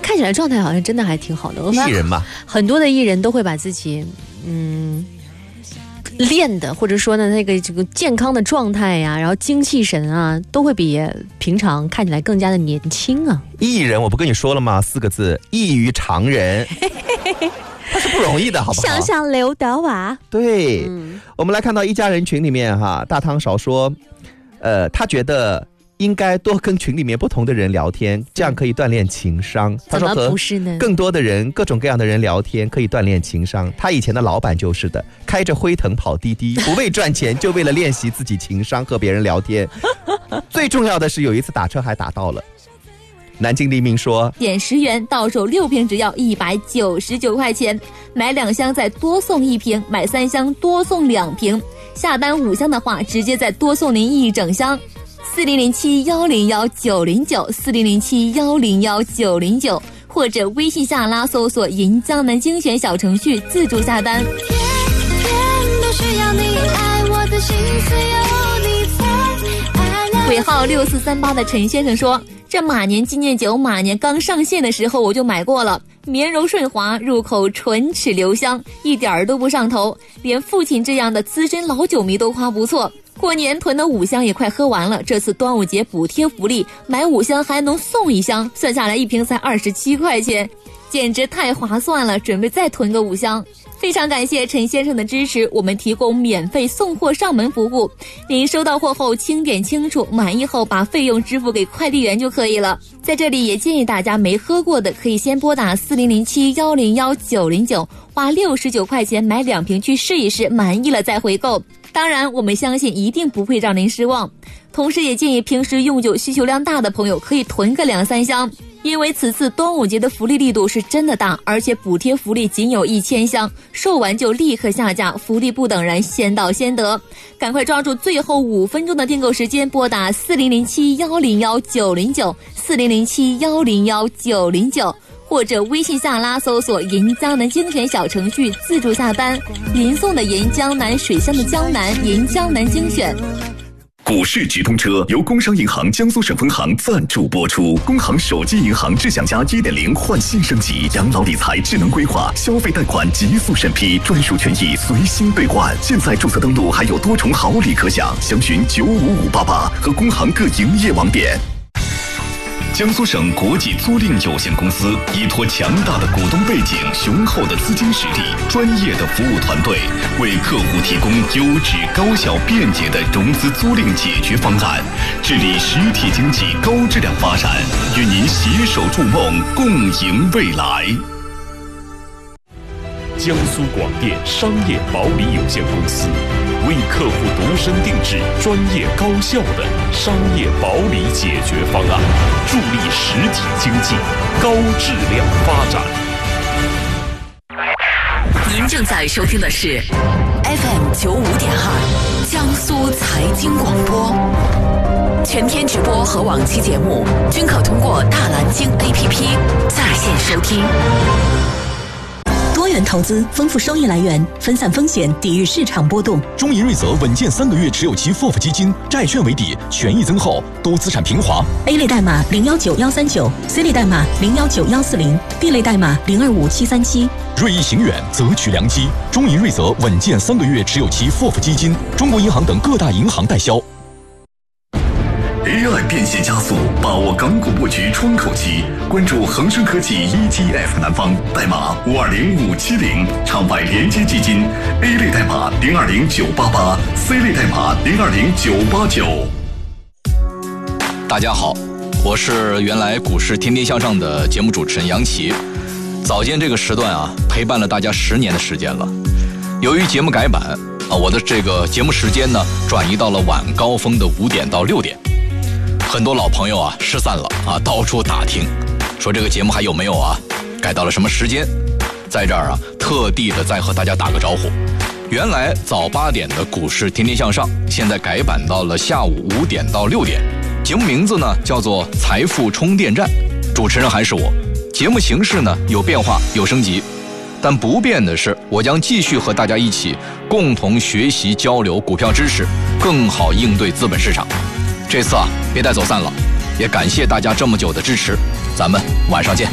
看起来状态好像真的还挺好的。 艺人嘛， 很多的艺人都会把自己练的，或者说呢这个健康的状态呀，然后精气神啊，都会比平常看起来更加的年轻啊。 艺人我不跟你说了吗？4个字，异于常人。他是不容易的，好不好？ 想想刘德华。 对，我们来看到一家人群里面哈，大汤勺说，他觉得应该多跟群里面不同的人聊天，这样可以锻炼情商。他说和更多的人、各种各样的人聊天可以锻炼情商。他以前的老板就是的，开着辉腾跑滴滴，不为赚钱，就为了练习自己情商，和别人聊天。最重要的是有一次打车还打到了。南京黎明说， 点10元到手6瓶只要199块钱，买2箱再多送1瓶，买3箱多送2瓶，下单5箱的话直接再多送您1整箱。4007101909，4007101909，或者微信下拉搜索银江南精选小程序自助下单。 天都需要你爱，我的心思有你猜。 尾号6438的陈先生说，这马年纪念酒马年刚上线的时候我就买过了，绵柔顺滑，入口唇齿留香，一点儿都不上头，连父亲这样的资深老酒迷都夸不错。过年囤的5箱也快喝完了，这次端午节补贴福利，买5箱还能送1箱，算下来1瓶才27块钱，简直太划算了，准备再囤个5箱。非常感谢陈先生的支持，我们提供免费送货上门服务，您收到货后清点清楚，满意后把费用支付给快递员就可以了。在这里也建议大家没喝过的可以先拨打4007101909，花69块钱买2瓶去试一试，满意了再回购。当然我们相信一定不会让您失望。同时也建议平时用酒需求量大的朋友可以囤个2-3箱，因为此次端午节的福利力度是真的大，而且补贴福利仅有1000箱，售完就立刻下架，福利不等人，先到先得。赶快抓住最后5分钟的订购时间，拨打4007101909，4007101909，或者微信下拉搜索银江南精选小程序自助下单，银送的银，江南水乡的江南，银江南精选。 股市直通车由工商银行江苏省分行赞助播出。工行手机银行智享家 1.0 换新升级，养老理财智能规划，消费贷款极速审批，专属权益随心兑换。现在注册登录还有多重好礼可享，详询95588和工行各营业网点。江苏省国际租赁有限公司依托强大的股东背景、雄厚的资金实力、专业的服务团队，为客户提供优质、高效、便捷的融资租赁解决方案，致力实体经济高质量发展，与您携手筑梦，共赢未来。 江苏广电商业保理有限公司为客户独身定制专业高效的商业保理解决方案，助力实体经济高质量发展。 您正在收听的是 FM95.2 江苏财经广播，全天直播和往期节目均可通过大蓝鲸 APP 在线收听。 多元投资，丰富收益来源，分散风险，抵御市场波动。 中银瑞泽稳健3个月持有期 FOF 基金，债券为底，权益增厚，多资产平滑。 A 类代码019139，C 类代码019140，B 类代码025737。 锐意行远，择取良机。中银瑞泽稳健3个月持有期 FOF 基金，中国银行等各大银行代销。 AI 变现加速，把握港股布局窗口期，关注恒生科技 ETF 南方，代码520570，场外连接基金 A 类代码020988，C 类代码020989。 大家好，我是原来股市天天向上的节目主持人杨奇。早间这个时段陪伴了大家10年的时间了。由于节目改版我的这个节目时间呢转移到了晚高峰的5点到6点。很多老朋友失散了到处打听，说这个节目还有没有改到了什么时间？在这儿特地的再和大家打个招呼。原来早8点的股市天天向上，现在改版到了下午5点到6点。节目名字呢叫做财富充电站，主持人还是我。节目形式呢有变化有升级，但不变的是，我将继续和大家一起共同学习交流股票知识，更好应对资本市场。这次别带走散了，也感谢大家这么久的支持，咱们晚上见。